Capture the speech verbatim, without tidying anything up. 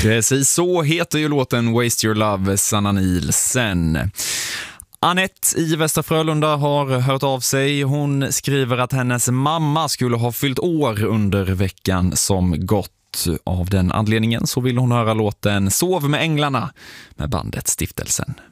Precis så heter ju låten Waste Your Love, Sanna Nielsen. Anette i Västra Frölunda har hört av sig. Hon skriver att hennes mamma skulle ha fyllt år under veckan som gått. Av den anledningen så vill hon höra låten Sov med änglarna med bandet Stiftelsen.